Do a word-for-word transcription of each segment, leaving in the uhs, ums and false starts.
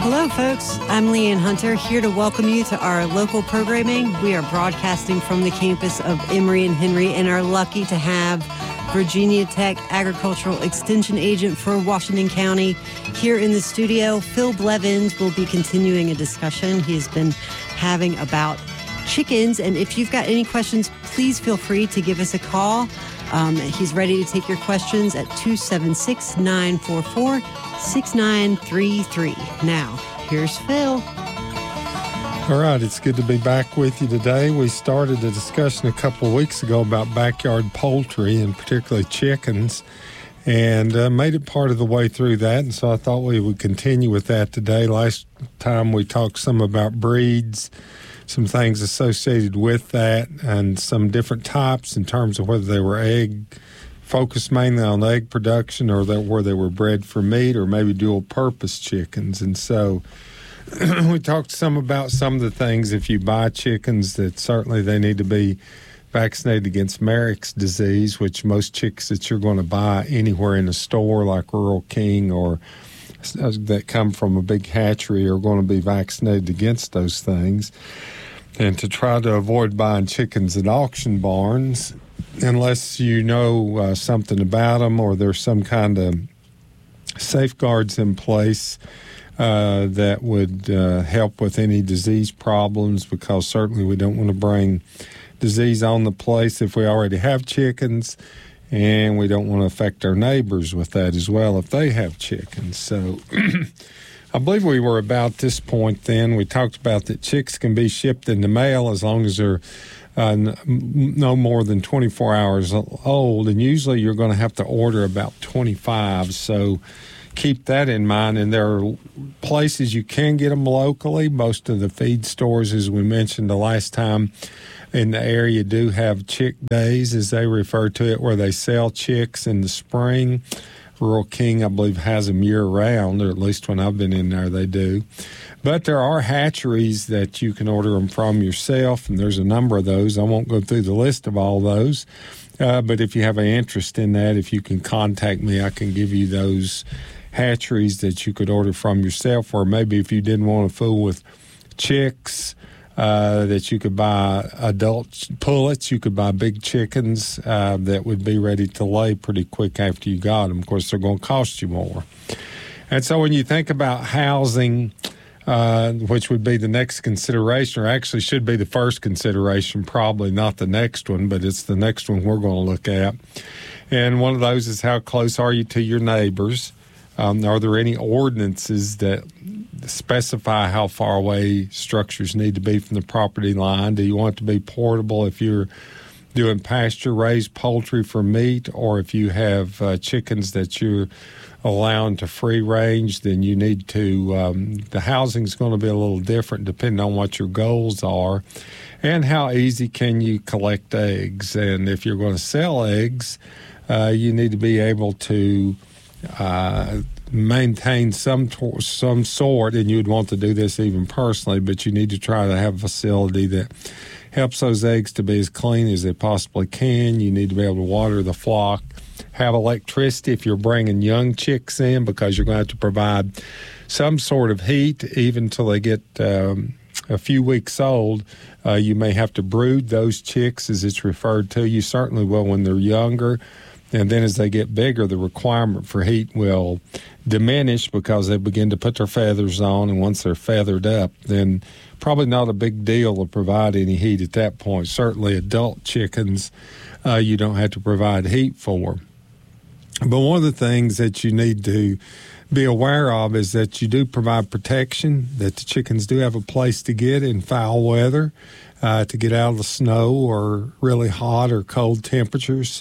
Hello, folks. I'm Leanne Hunter, here to welcome you to our local programming. We are broadcasting from the campus of Emory and Henry and are lucky to have Virginia Tech Agricultural Extension Agent for Washington County here in the studio. Phil Blevins will be continuing a discussion he's been having about chickens. And if you've got any questions, please feel free to give us a call. Um, he's ready to take your questions at two seven six, nine four four, six nine three three. Now, here's Phil. All right, it's good to be back with you today. We started a discussion a couple of weeks ago about backyard poultry and particularly chickens, and uh, made it part of the way through that, and so I thought we would continue with that today. Last time we talked some about breeds, some things associated with that, and some different types in terms of whether they were egg, focused mainly on egg production, or that where they were bred for meat, or maybe dual-purpose chickens. And so we talked some about some of the things. If you buy chickens, that certainly they need to be vaccinated against Marek's disease, which most chicks that you're going to buy anywhere in a store like Rural King or that come from a big hatchery are going to be vaccinated against those things. And to try to avoid buying chickens at auction barns, unless you know uh, something about them or there's some kind of safeguards in place uh, that would uh, help with any disease problems, because certainly we don't want to bring disease on the place if we already have chickens, and we don't want to affect our neighbors with that as well if they have chickens. So I believe we were about this point then. We talked about that chicks can be shipped in the mail as long as they're uh, n- no more than twenty-four hours old, and usually you're going to have to order about twenty-five, so keep that in mind. And there are places you can get them locally. Most of the feed stores, as we mentioned the last time, in the area do have chick days, as they refer to it, where they sell chicks in the spring. Rural King, I believe, has them year-round, or at least when I've been in there, they do. But there are hatcheries that you can order them from yourself, and there's a number of those. I won't go through the list of all those, uh, but if you have an interest in that, if you can contact me, I can give you those hatcheries that you could order from yourself, or maybe if you didn't want to fool with chicks, Uh, that you could buy adult pullets, you could buy big chickens uh, that would be ready to lay pretty quick after you got them. Of course, they're going to cost you more. And so when you think about housing, uh, which would be the next consideration, or actually should be the first consideration, probably not the next one, but it's the next one we're going to look at. And one of those is, how close are you to your neighbors? Um, are there any ordinances that specify how far away structures need to be from the property line? Do you want it to be portable if you're doing pasture-raised poultry for meat, or if you have uh, chickens that you're allowing to free range, then you need to, um, the housing's going to be a little different depending on what your goals are, and how easy can you collect eggs. And if you're going to sell eggs, uh, you need to be able to Uh, maintain some tor- some sort, and you'd want to do this even personally, but you need to try to have a facility that helps those eggs to be as clean as they possibly can. You need to be able to water the flock, have electricity if you're bringing young chicks in, because you're going to have to provide some sort of heat even till they get um, a few weeks old. Uh, you may have to brood those chicks, as it's referred to. You certainly will when they're younger. And then as they get bigger, the requirement for heat will diminish because they begin to put their feathers on. And once they're feathered up, then probably not a big deal to provide any heat at that point. Certainly adult chickens, uh, you don't have to provide heat for. But one of the things that you need to be aware of is that you do provide protection, that the chickens do have a place to get in foul weather, uh, to get out of the snow or really hot or cold temperatures.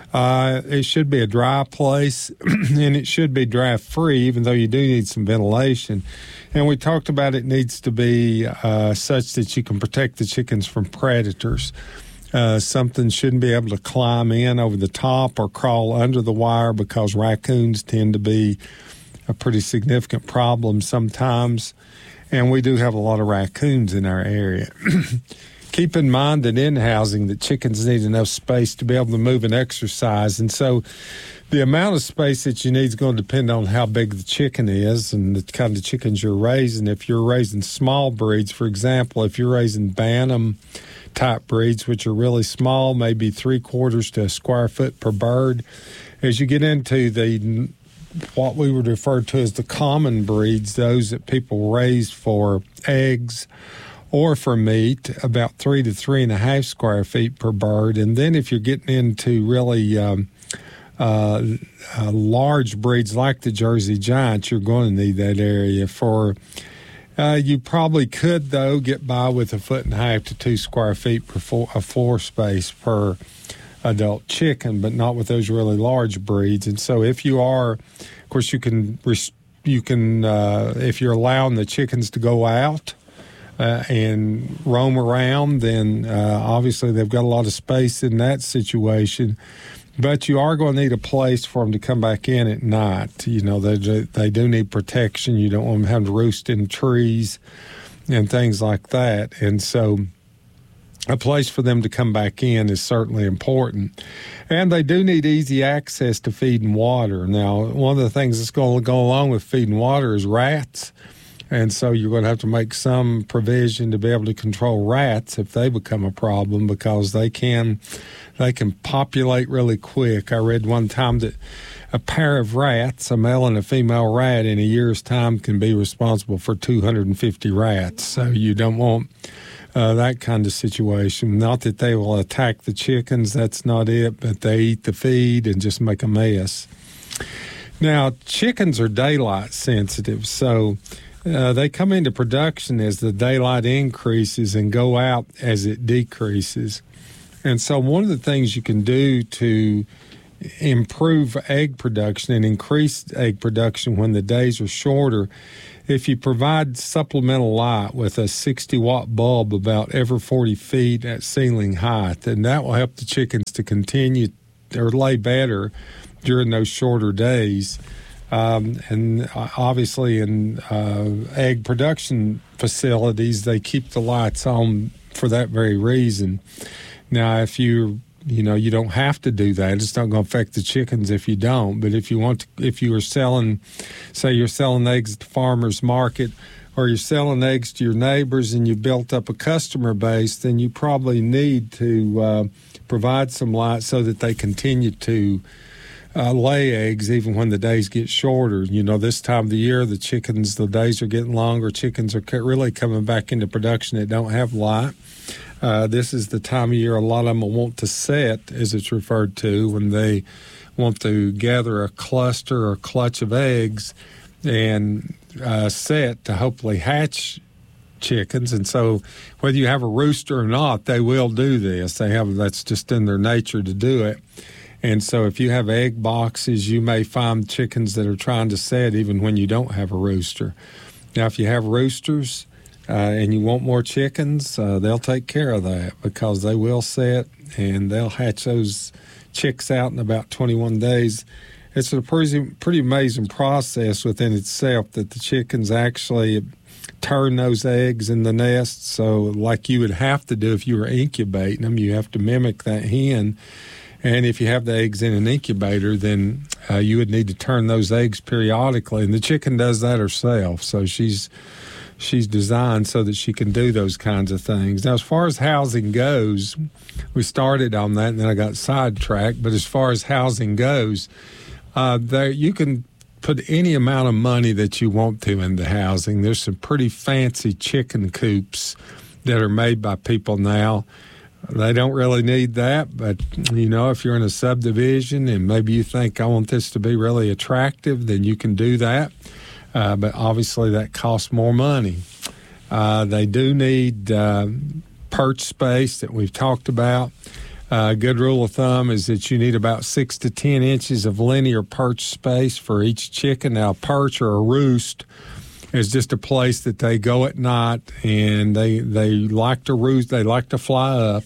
Uh, it should be a dry place, and it should be draft-free, even though you do need some ventilation. And we talked about it needs to be uh, such that you can protect the chickens from predators. Uh, something shouldn't be able to climb in over the top or crawl under the wire, because raccoons tend to be a pretty significant problem sometimes. And we do have a lot of raccoons in our area. keep in mind that in housing, the chickens need enough space to be able to move and exercise. And so the amount of space that you need is going to depend on how big the chicken is and the kind of chickens you're raising. If you're raising small breeds, for example, if you're raising Bantam type breeds, which are really small, maybe three quarters to a square foot per bird, as you get into the what we would refer to as the common breeds, those that people raise for eggs or for meat, about three to three and a half square feet per bird. And then if you're getting into really um, uh, uh, large breeds like the Jersey Giants, you're going to need that area for. Uh, you probably could, though, get by with a foot and a half to two square feet per floor, a floor space per adult chicken, but not with those really large breeds. And so if you are, of course, you can, you can uh, if you're allowing the chickens to go out uh, and roam around, then uh, obviously they've got a lot of space in that situation. But you are going to need a place for them to come back in at night. You know, they they do need protection. You don't want them having to roost in trees and things like that. And so a place for them to come back in is certainly important. And they do need easy access to feed and water. Now, one of the things that's going to go along with feed and water is rats. And so you're going to have to make some provision to be able to control rats if they become a problem, because they can they can populate really quick. I read one time that a pair of rats, a male and a female rat, in a year's time can be responsible for two hundred fifty rats. So you don't want uh, that kind of situation. Not that they will attack the chickens, that's not it, but they eat the feed and just make a mess. Now, chickens are daylight sensitive, so Uh, they come into production as the daylight increases and go out as it decreases. And so one of the things you can do to improve egg production and increase egg production when the days are shorter, if you provide supplemental light with a sixty watt bulb about every forty feet at ceiling height, then that will help the chickens to continue or lay better during those shorter days. Um, and obviously in uh, egg production facilities, they keep the lights on for that very reason. Now, if you, you know, you don't have to do that. It's not going to affect the chickens if you don't. But if you want to, if you are selling, say you're selling eggs at the farmer's market, or you're selling eggs to your neighbors and you've built up a customer base, then you probably need to uh, provide some light so that they continue to Uh, lay eggs even when the days get shorter. You know, this time of the year, the chickens, the days are getting longer. Chickens are really coming back into production that don't have light. Uh, this is the time of year a lot of them will want to set, as it's referred to, when they want to gather a cluster or clutch of eggs and uh, set to hopefully hatch chickens. And so whether you have a rooster or not, they will do this. They have, that's just in their nature to do it. And so if you have egg boxes, you may find chickens that are trying to set even when you don't have a rooster. Now, if you have roosters uh, and you want more chickens, uh, they'll take care of that, because they will set and they'll hatch those chicks out in about twenty-one days. It's a pretty, pretty amazing process within itself that the chickens actually turn those eggs in the nest. So like you would have to do if you were incubating them, you have to mimic that hen. And if you have the eggs in an incubator, then uh, you would need to turn those eggs periodically. And the chicken does that herself. So she's she's designed so that she can do those kinds of things. Now, as far as housing goes, we started on that and then I got sidetracked. But as far as housing goes, uh, there you can put any amount of money that you want to into housing. There's some pretty fancy chicken coops that are made by people now. They don't really need that, but, you know, if you're in a subdivision and maybe you think I want this to be really attractive, then you can do that. Uh, but obviously that costs more money. Uh, they do need uh, perch space that we've talked about. Uh, a good rule of thumb is that you need about six to ten inches of linear perch space for each chicken. Now, perch or a roost is just a place that they go at night, and they they like to roost. They like to fly up,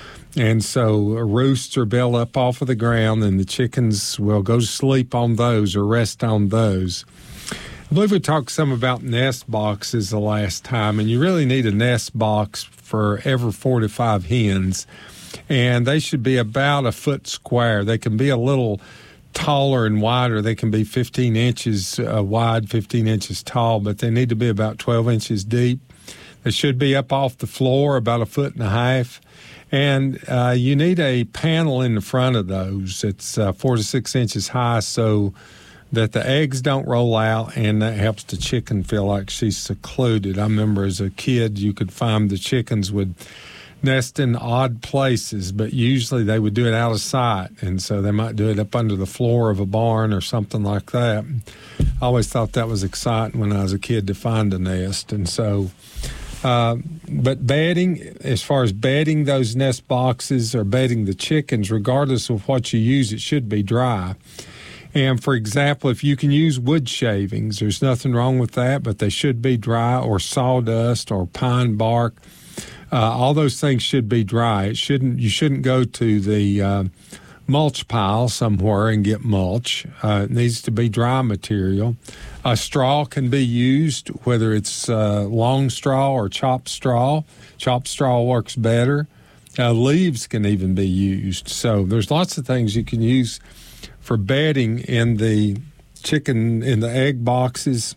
and so roosts are built up off of the ground, and the chickens will go to sleep on those or rest on those. I believe we talked some about nest boxes the last time, and you really need a nest box for every four to five hens. And they should be about a foot square. They can be a little taller and wider. They can be fifteen inches uh, wide, fifteen inches tall, but they need to be about twelve inches deep. They should be up off the floor about a foot and a half. And uh, you need a panel in the front of those. It's uh, four to six inches high so that the eggs don't roll out, and that helps the chicken feel like she's secluded. I remember as a kid you could find the chickens would nest in odd places, but usually they would do it out of sight, and so they might do it up under the floor of a barn or something like that. I always thought that was exciting when I was a kid to find a nest, and so Uh, but bedding, as far as bedding those nest boxes or bedding the chickens, regardless of what you use, it should be dry. And, for example, if you can use wood shavings, there's nothing wrong with that, but they should be dry, or sawdust or pine bark. Uh, all those things should be dry. It shouldn't. You shouldn't go to the uh, mulch pile somewhere and get mulch. Uh, it needs to be dry material. A straw can be used, whether it's uh, long straw or chopped straw. Chopped straw works better. Uh, leaves can even be used. So there's lots of things you can use for bedding in the chicken, in the egg boxes,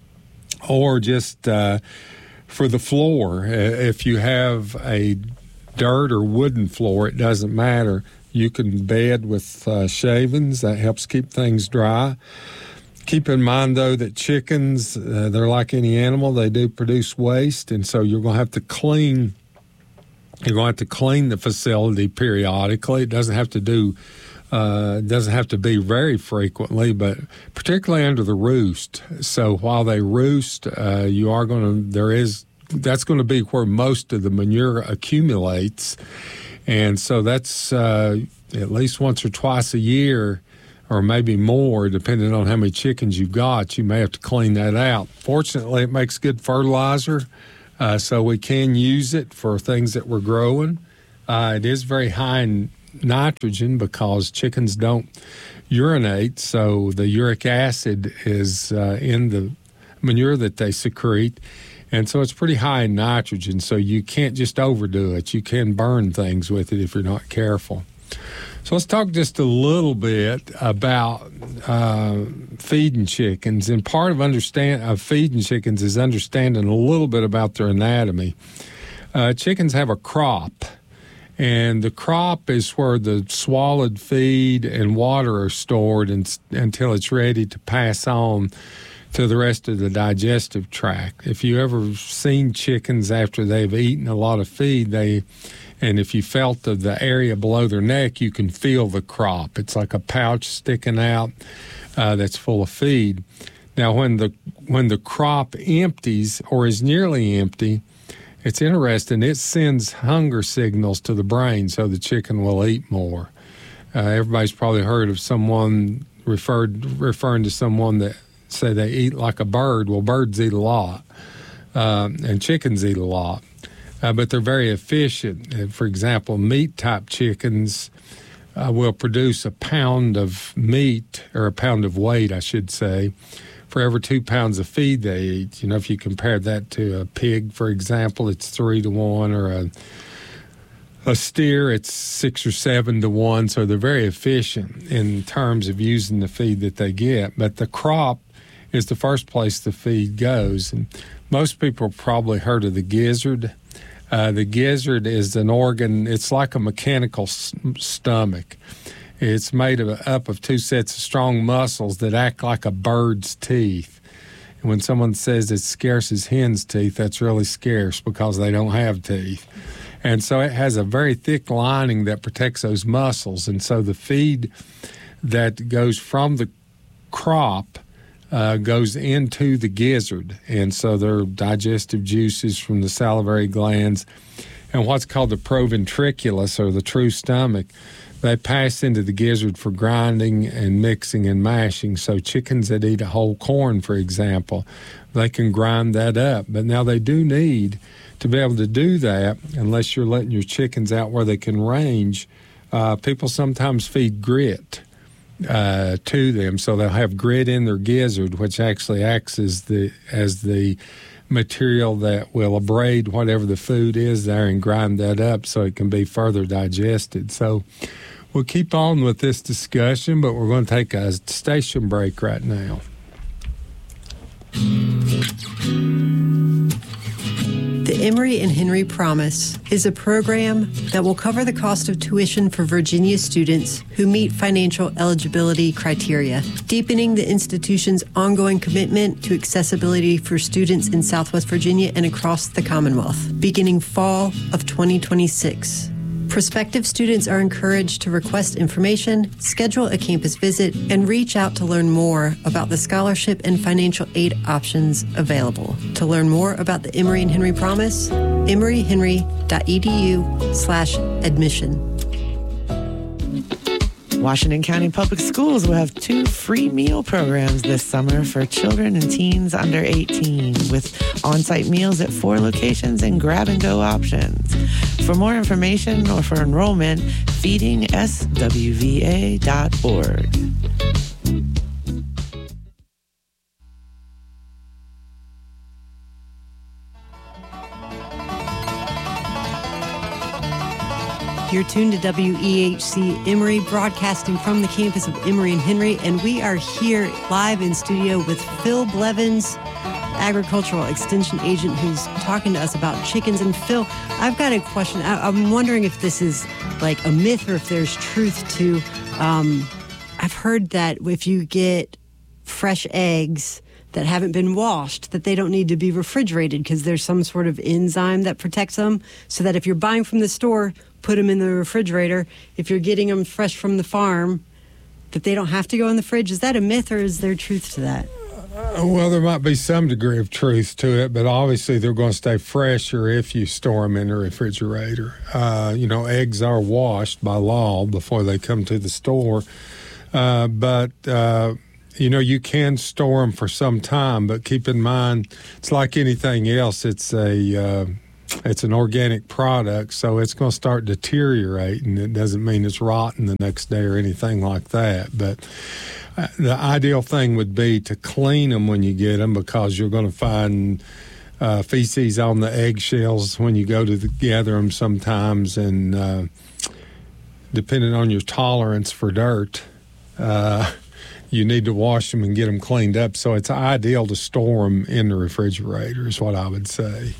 or just uh, for the floor. If you have a dirt or wooden floor, it doesn't matter. You can bed with uh, shavings. That helps keep things dry. Keep in mind, though, that chickens, uh, they're like any animal. They do produce waste, and so you're going to have to clean. You're going to have to clean the facility periodically. It doesn't have to do. Uh, it doesn't have to be very frequently, but particularly under the roost. So while they roost, uh, you are going to. There is. That's going to be where most of the manure accumulates, and so that's uh, at least once or twice a year, or maybe more, depending on how many chickens you've got. You may have to clean that out. Fortunately, it makes good fertilizer, uh, so we can use it for things that we're growing. Uh, it is very high in nitrogen because chickens don't urinate, so the uric acid is uh, in the manure that they secrete, and so it's pretty high in nitrogen, so you can't just overdo it. You can burn things with it if you're not careful. So let's talk just a little bit about uh, feeding chickens. And part of understand of feeding chickens is understanding a little bit about their anatomy. Uh, chickens have a crop, and the crop is where the swallowed feed and water are stored in, until it's ready to pass on to the rest of the digestive tract. If you ever seen chickens after they've eaten a lot of feed, they And if you felt the, the area below their neck, you can feel the crop. It's like a pouch sticking out uh, that's full of feed. Now, when the when the crop empties or is nearly empty, it's interesting. It sends hunger signals to the brain so the chicken will eat more. Uh, everybody's probably heard of someone referred referring to someone that say they eat like a bird. Well, birds eat a lot, um, and chickens eat a lot. Uh, but they're very efficient. Uh, for example, meat-type chickens uh, will produce a pound of meat, or a pound of weight, I should say, for every two pounds of feed they eat. You know, if you compare that to a pig, for example, it's three to one, or a, a steer, it's six or seven to one. So they're very efficient in terms of using the feed that they get. But the crop is the first place the feed goes. And most people have probably heard of the gizzard. Uh, the gizzard is an organ. It's like a mechanical s- stomach. It's made of, up of two sets of strong muscles that act like a bird's teeth. And when someone says it's scarce as hen's teeth, that's really scarce because they don't have teeth. And so it has a very thick lining that protects those muscles. And so the feed that goes from the crop Uh, goes into the gizzard, and so there are digestive juices from the salivary glands and what's called the proventriculus, or the true stomach. They pass into the gizzard for grinding and mixing and mashing. So chickens that eat a whole corn, for example, they can grind that up. But now they do need to be able to do that, unless you're letting your chickens out where they can range. Uh, people sometimes feed grit Uh, to them, so they'll have grit in their gizzard, which actually acts as the as the material that will abrade whatever the food is there and grind that up so it can be further digested. So we'll keep on with this discussion, but we're going to take a station break right now. The Emory and Henry Promise is a program that will cover the cost of tuition for Virginia students who meet financial eligibility criteria, deepening the institution's ongoing commitment to accessibility for students in Southwest Virginia and across the Commonwealth, beginning fall of twenty twenty-six. Prospective students are encouraged to request information, schedule a campus visit, and reach out to learn more about the scholarship and financial aid options available. To learn more about the Emory and Henry Promise, emory henry dot e d u slash admission. Washington County Public Schools will have two free meal programs this summer for children and teens under eighteen, with on-site meals at four locations and grab-and-go options. For more information or for enrollment, feeding s w v a dot org. You're tuned to W E H C Emory, broadcasting from the campus of Emory and Henry, and we are here live in studio with Phil Blevins, agricultural extension agent, who's talking to us about chickens. And Phil, I've got a question. I, I'm wondering if this is like a myth or if there's truth to, um, I've heard that if you get fresh eggs that haven't been washed, that they don't need to be refrigerated because there's some sort of enzyme that protects them, so that if you're buying from the store, put them in the refrigerator. If you're getting them fresh from the farm, that they don't have to go in the fridge. Is that a myth, or is there truth to that? Uh, well, there might be some degree of truth to it, but obviously they're going to stay fresher if you store them in the refrigerator. Uh, you know, eggs are washed by law before they come to the store, uh, but uh, you know, you can store them for some time, but keep in mind, it's like anything else. It's a uh, it's an organic product, so it's going to start deteriorating. It doesn't mean it's rotten the next day or anything like that. But uh, the ideal thing would be to clean them when you get them, because you're going to find uh, feces on the eggshells when you go to the, gather them sometimes, and uh, depending on your tolerance for dirt, uh, you need to wash them and get them cleaned up. So it's ideal to store them in the refrigerator is what I would say.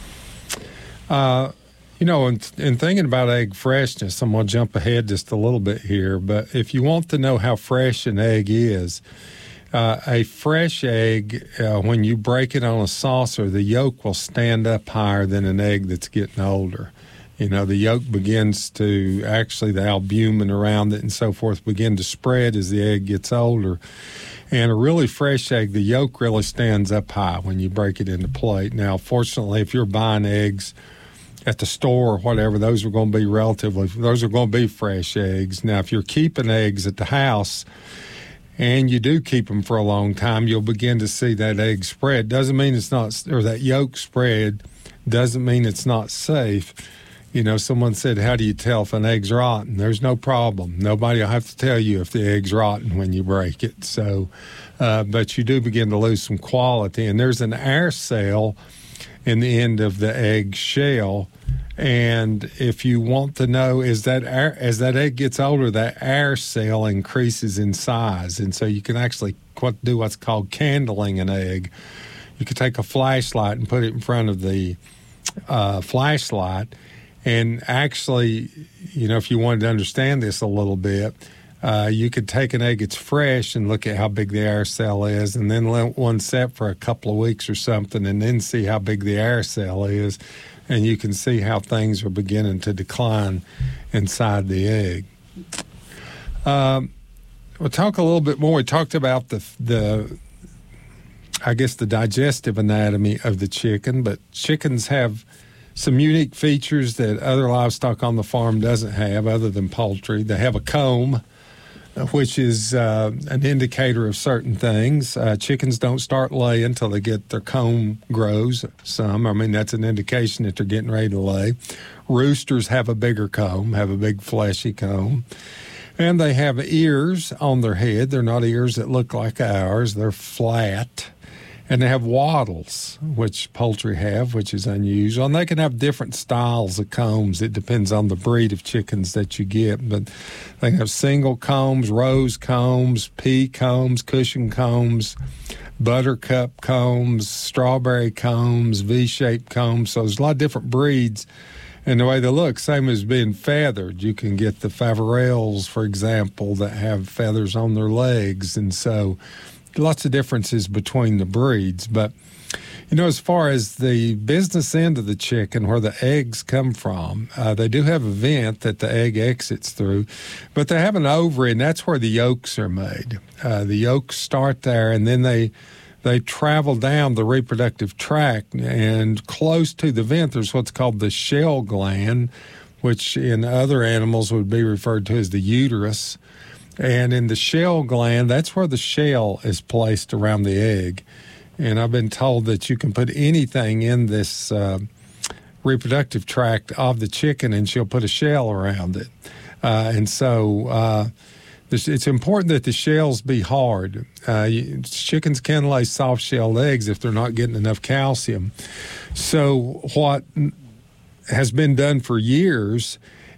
Uh, you know, in, in thinking about egg freshness, I'm going to jump ahead just a little bit here, but if you want to know how fresh an egg is, uh, a fresh egg, uh, when you break it on a saucer, the yolk will stand up higher than an egg that's getting older. You know, the yolk begins to, actually the albumin around it and so forth begin to spread as the egg gets older. And a really fresh egg, the yolk really stands up high when you break it into plate. Now, fortunately, if you're buying eggs at the store or whatever, those are going to be relatively, those are going to be fresh eggs. Now, if you're keeping eggs at the house and you do keep them for a long time, you'll begin to see that egg spread. Doesn't mean it's not, or that yolk spread doesn't mean it's not safe. You know, someone said, how do you tell if an egg's rotten? There's no problem. Nobody will have to tell you if the egg's rotten when you break it. So, uh, but you do begin to lose some quality. And there's an air cell in the end of the egg shell. And if you want to know, is that air, as that egg gets older, that air cell increases in size. And so you can actually what, do what's called candling an egg. You could take a flashlight and put it in front of the uh, flashlight. And actually, you know, if you wanted to understand this a little bit, uh, you could take an egg that's fresh and look at how big the air cell is, and then let one set for a couple of weeks or something, and then see how big the air cell is, and you can see how things are beginning to decline inside the egg. Um, we'll talk a little bit more. We talked about the the, I guess, the digestive anatomy of the chicken, but chickens have some unique features that other livestock on the farm doesn't have, other than poultry. They have a comb, which is uh, an indicator of certain things. Uh, chickens don't start laying until they get their comb grows some. I mean, that's an indication that they're getting ready to lay. Roosters have a bigger comb, have a big fleshy comb. And they have ears on their head. They're not ears that look like ours. They're flat. And they have wattles, which poultry have, which is unusual. And they can have different styles of combs. It depends on the breed of chickens that you get. But they have single combs, rose combs, pea combs, cushion combs, buttercup combs, strawberry combs, V-shaped combs. So there's a lot of different breeds. And the way they look, same as being feathered. You can get the Faverolles, for example, that have feathers on their legs. And so lots of differences between the breeds. But, you know, as far as the business end of the chicken, where the eggs come from, uh, they do have a vent that the egg exits through, but they have an ovary, and that's where the yolks are made. Uh, the yolks start there, and then they they travel down the reproductive tract, and close to the vent, there's what's called the shell gland, which in other animals would be referred to as the uterus. And in the shell gland, that's where the shell is placed around the egg. And I've been told that you can put anything in this uh, reproductive tract of the chicken, and she'll put a shell around it. Uh, and so uh, it's important that the shells be hard. Uh, chickens can lay soft-shelled eggs if they're not getting enough calcium. So what has been done for years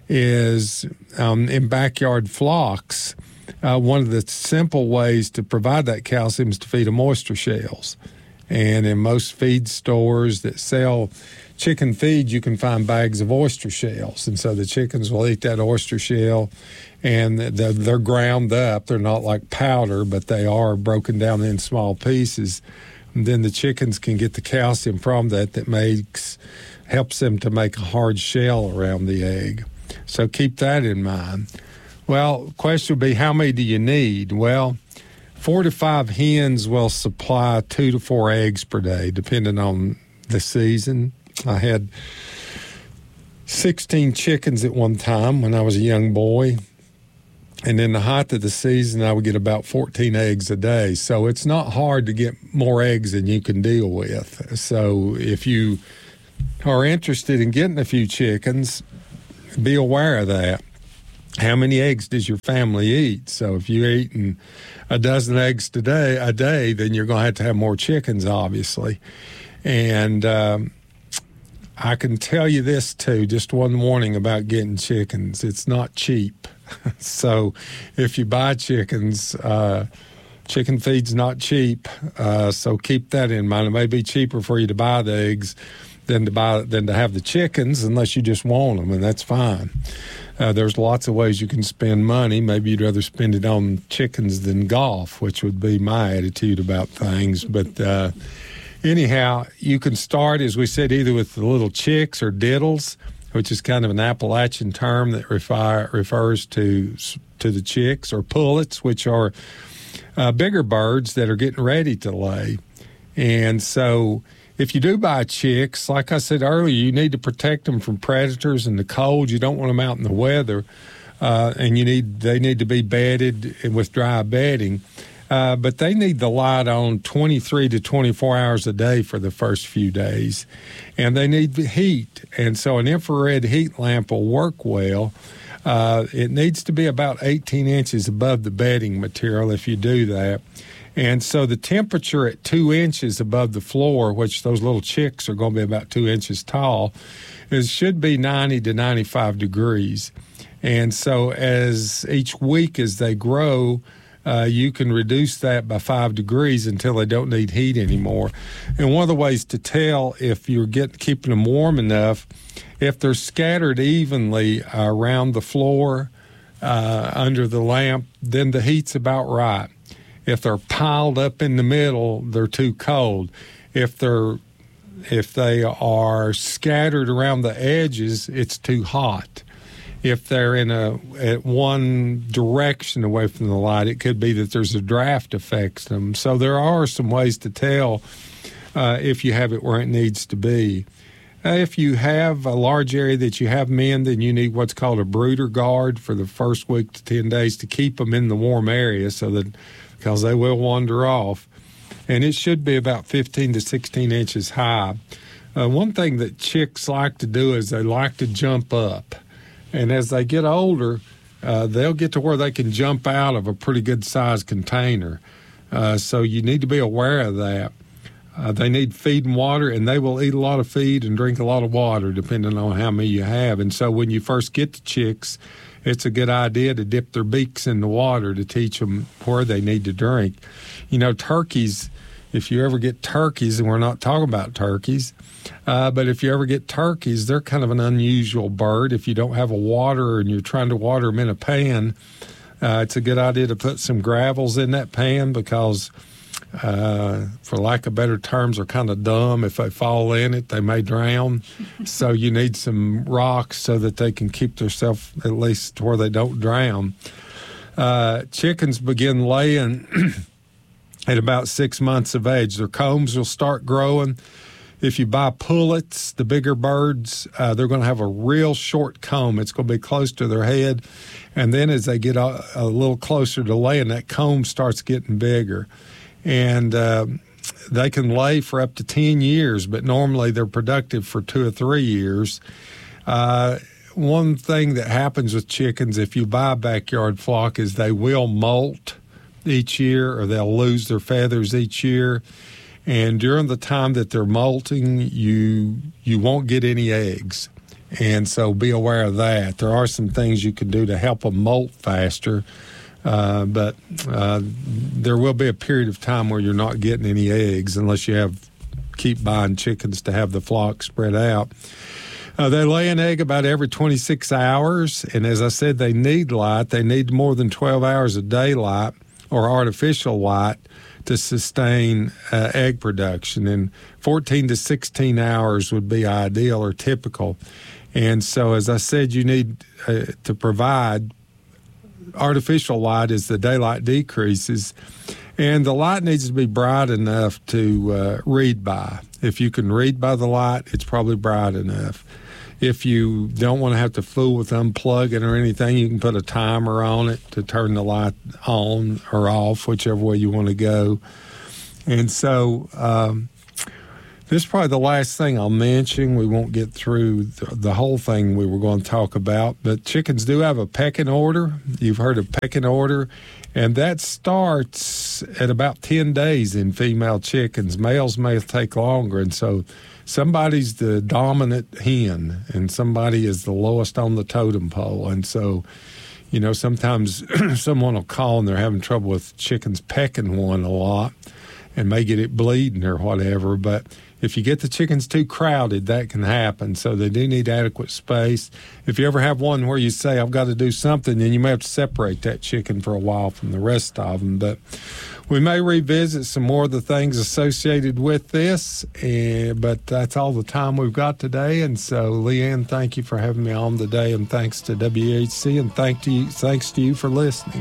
is um, in backyard flocks, uh, one of the simple ways to provide that calcium is to feed them oyster shells. And in most feed stores that sell chicken feed, you can find bags of oyster shells. And so the chickens will eat that oyster shell, and they're, they're ground up. They're not like powder, but they are broken down in small pieces. And then the chickens can get the calcium from that that makes helps them to make a hard shell around the egg. So keep that in mind. Well, the question would be, how many do you need? Well, four to five hens will supply two to four eggs per day, depending on the season. I had sixteen chickens at one time when I was a young boy. And in the height of the season, I would get about fourteen eggs a day. So it's not hard to get more eggs than you can deal with. So if you are interested in getting a few chickens, be aware of that. How many eggs does your family eat? So if you're eating a dozen eggs today, a day, then you're going to have to have more chickens, obviously. And um, I can tell you this, too, just one warning about getting chickens. It's not cheap. So if you buy chickens, uh, chicken feed's not cheap. Uh, so keep that in mind. It may be cheaper for you to buy the eggs than to buy than to have the chickens, unless you just want them, and that's fine. Uh, there's lots of ways you can spend money. Maybe you'd rather spend it on chickens than golf, which would be my attitude about things. But uh, anyhow, you can start, as we said, either with the little chicks or diddles, which is kind of an Appalachian term that refi- refers to to the chicks, or pullets, which are uh, bigger birds that are getting ready to lay. And so if you do buy chicks, like I said earlier, you need to protect them from predators and the cold. You don't want them out in the weather, uh, and you need they need to be bedded with dry bedding. Uh, but they need the light on twenty-three to twenty-four hours a day for the first few days, and they need the heat. And so an infrared heat lamp will work well. Uh, it needs to be about eighteen inches above the bedding material if you do that. And so the temperature at two inches above the floor, which those little chicks are going to be about two inches tall, is should be ninety to ninety-five degrees. And so as each week as they grow, uh, you can reduce that by five degrees until they don't need heat anymore. And one of the ways to tell if you're getting, keeping them warm enough, if they're scattered evenly around the floor, uh, under the lamp, then the heat's about right. If they're piled up in the middle, they're too cold. If they're if they are scattered around the edges, it's too hot. If they're in a at one direction away from the light, it could be that there's a draft affects them. So there are some ways to tell uh, if you have it where it needs to be. Uh, if you have a large area that you have them in, then you need what's called a brooder guard for the first week to ten days to keep them in the warm area, so that because they will wander off. And it should be about fifteen to sixteen inches high. Uh, one thing that chicks like to do is they like to jump up. And as they get older, uh, they'll get to where they can jump out of a pretty good-sized container. Uh, so you need to be aware of that. Uh, they need feed and water, and they will eat a lot of feed and drink a lot of water, depending on how many you have. And so when you first get the chicks, it's a good idea to dip their beaks in the water to teach them where they need to drink. You know, turkeys, if you ever get turkeys, and we're not talking about turkeys, uh, but if you ever get turkeys, they're kind of an unusual bird. If you don't have a water and you're trying to water them in a pan, uh, it's a good idea to put some gravels in that pan because Uh, for lack of better terms, are kind of dumb. If they fall in it, they may drown. So you need some rocks so that they can keep themselves at least where they don't drown. Uh, chickens begin laying at about six months of age. Their combs will start growing. If you buy pullets, the bigger birds, uh, they're going to have a real short comb. It's going to be close to their head. And then as they get a, a little closer to laying, that comb starts getting bigger. And uh, they can lay for up to ten years, but normally they're productive for two or three years. Uh, one thing that happens with chickens, if you buy a backyard flock, is they will molt each year or they'll lose their feathers each year. And during the time that they're molting, you you won't get any eggs. And so be aware of that. There are some things you can do to help them molt faster. Uh, but uh, there will be a period of time where you're not getting any eggs unless you have keep buying chickens to have the flock spread out. Uh, they lay an egg about every twenty-six hours, and as I said, they need light. They need more than twelve hours of daylight or artificial light to sustain uh, egg production, and fourteen to sixteen hours would be ideal or typical. And so, as I said, you need uh, to provide artificial light as the daylight decreases, and the light needs to be bright enough to uh, read by. If you can read by the light, it's probably bright enough. If you don't want to have to fool with unplugging or anything, you can put a timer on it to turn the light on or off, whichever way you want to go. And so um, this is probably the last thing I'll mention. We won't get through the, the whole thing we were going to talk about, but chickens do have a pecking order. You've heard of pecking order, and that starts at about ten days in female chickens. Males may take longer, and so somebody's the dominant hen, and somebody is the lowest on the totem pole. And so, you know, sometimes someone will call and they're having trouble with chickens pecking one a lot and may get it bleeding or whatever, but if you get the chickens too crowded, that can happen. So they do need adequate space. If you ever have one where you say, I've got to do something, then you may have to separate that chicken for a while from the rest of them. But we may revisit some more of the things associated with this, and, but that's all the time we've got today. And so, Leanne, thank you for having me on today, and thanks to W H C, and thank to you, thanks to you for listening.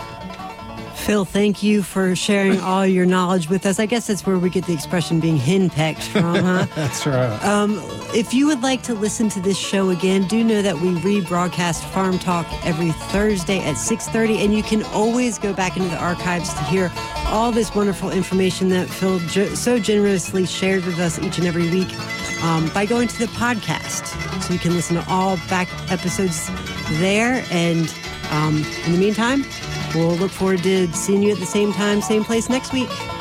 Phil, thank you for sharing all your knowledge with us. I guess that's where we get the expression being henpecked from, huh? That's right. Um, if you would like to listen to this show again, do know that we rebroadcast Farm Talk every Thursday at six thirty, and you can always go back into the archives to hear all this wonderful information that Phil jo- so generously shared with us each and every week um, by going to the podcast. So you can listen to all back episodes there, and um, in the meantime, we'll look forward to seeing you at the same time, same place next week.